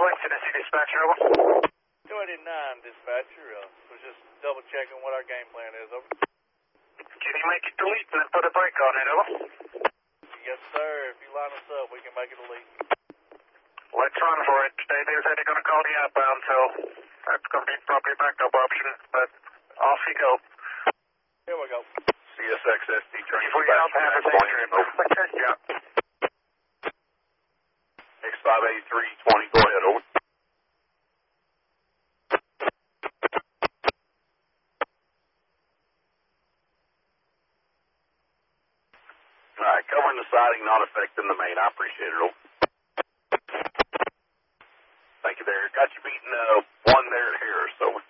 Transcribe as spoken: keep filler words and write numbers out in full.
West Tennessee dispatcher, over. two eighty-nine dispatcher, uh, was just double checking what our game plan is, over. Can you make it delete and then put a break on it, over? Yes, sir. If you line us up, we can make it a lead. Let's run for it. They, they said they're going to call you outbound, so that's going to be probably a backup option, but off you go. Here we go. C S X S D train. We out half a day trip. Yeah. X five eighty-three twenty, go ahead, over. All right, covering the siding, not affecting the main. I appreciate it, over. Thank you there. Got you beating uh, one there at Harris, over.